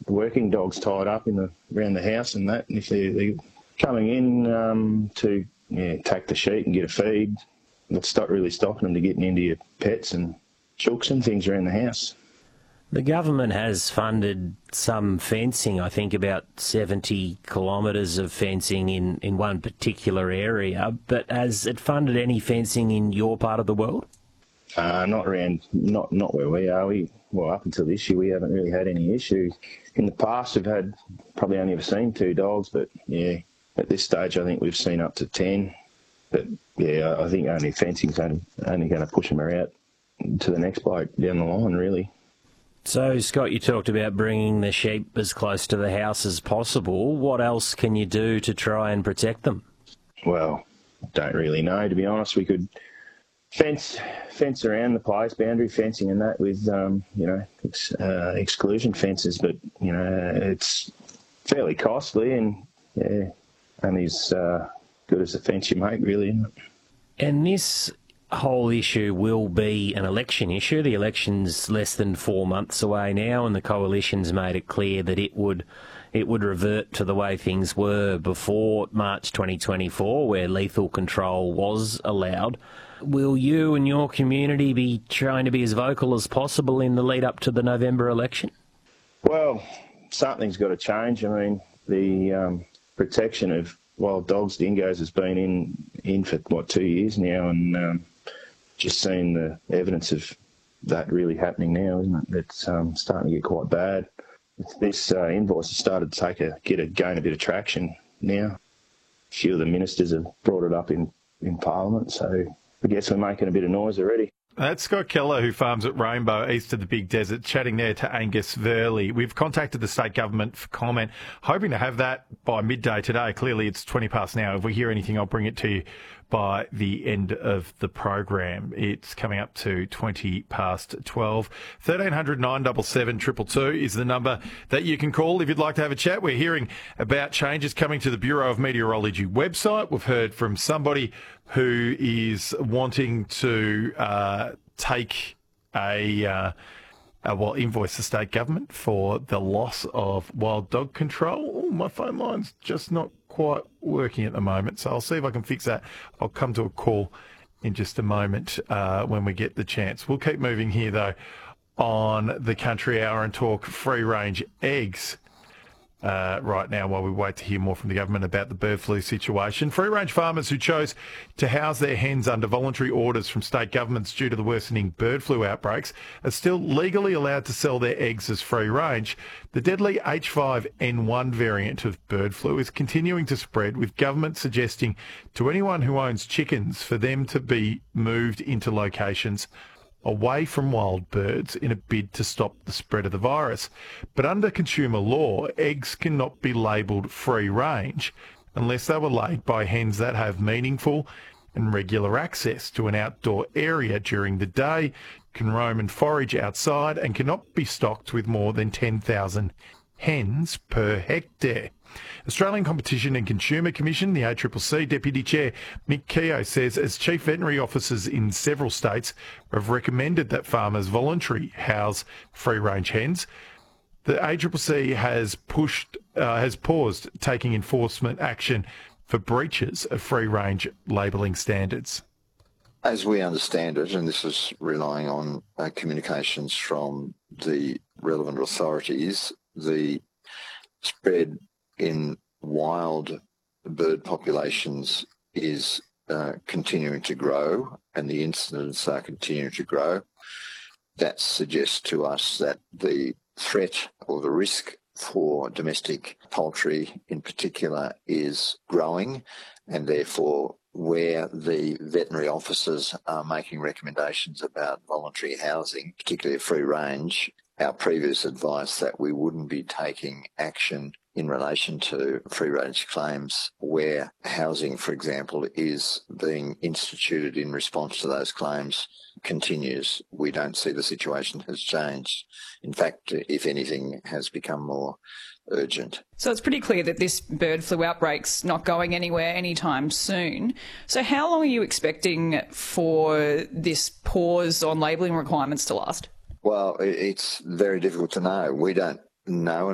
working dogs tied up around the house and that. And if they're coming in to attack the sheep and get a feed, it's not really stopping them to getting into your pets and chooks and things around the house. The government has funded some fencing, I think about 70 kilometres of fencing in one particular area, but has it funded any fencing in your part of the world? Not where we are. Up until this year, we haven't really had any issues. In the past, we've had probably only ever seen 2 dogs, but at this stage, I think we've seen up to 10. But I think only fencing's only going to push them out to the next bloke down the line, really. So, Scott, you talked about bringing the sheep as close to the house as possible. What else can you do to try and protect them? Well, don't really know, to be honest. We could fence around the place, boundary fencing and that with, exclusion fences, but, it's fairly costly and, only as good as the fence you make, really, isn't it? And this whole issue will be an election issue. The election's less than 4 months away now, and the coalition's made it clear that it would revert to the way things were before March 2024, where lethal control was allowed. Will you and your community be trying to be as vocal as possible in the lead up to the November election? Well, something's got to change. I mean, the protection of wild dogs, dingoes, has been in for 2 years now, and just seeing the evidence of that really happening now, isn't it? It's starting to get quite bad. This invoice has started to gain a bit of traction now. A few of the ministers have brought it up in Parliament, so I guess we're making a bit of noise already. That's Scott Keller, who farms at Rainbow, east of the Big Desert, chatting there to Angus Verley. We've contacted the state government for comment, hoping to have that by midday today. Clearly, it's 20 past now. If we hear anything, I'll bring it to you by the end of the program. It's coming up to 20 past 12. 1300 977 222 is the number that you can call if you'd like to have a chat. We're hearing about changes coming to the Bureau of Meteorology website. We've heard from somebody who is wanting to invoice the state government for the loss of wild dog control. Oh, my phone line's just not quite working at the moment, so I'll see if I can fix that. I'll come to a call in just a moment when we get the chance. We'll keep moving here, though, on the Country Hour and talk free-range eggs right now while we wait to hear more from the government about the bird flu situation. Free-range farmers who chose to house their hens under voluntary orders from state governments due to the worsening bird flu outbreaks are still legally allowed to sell their eggs as free-range. The deadly H5N1 variant of bird flu is continuing to spread, with government suggesting to anyone who owns chickens for them to be moved into locations away from wild birds in a bid to stop the spread of the virus. But under consumer law, eggs cannot be labelled free range unless they were laid by hens that have meaningful and regular access to an outdoor area during the day, can roam and forage outside, and cannot be stocked with more than 10,000 hens per hectare. Australian Competition and Consumer Commission, the ACCC Deputy Chair Mick Keogh says as chief veterinary officers in several states have recommended that farmers voluntarily house free-range hens, the ACCC has paused taking enforcement action for breaches of free-range labelling standards. As we understand it, and this is relying on communications from the relevant authorities, the spread in wild bird populations is continuing to grow, and the incidents are continuing to grow. That suggests to us that the threat or the risk for domestic poultry in particular is growing, and therefore where the veterinary officers are making recommendations about voluntary housing, particularly free range, our previous advice that we wouldn't be taking action in relation to free-range claims where housing, for example, is being instituted in response to those claims continues. We don't see the situation has changed. In fact, if anything, has become more urgent. So it's pretty clear that this bird flu outbreak's not going anywhere anytime soon. So how long are you expecting for this pause on labelling requirements to last? Well, it's very difficult to know. We don't know.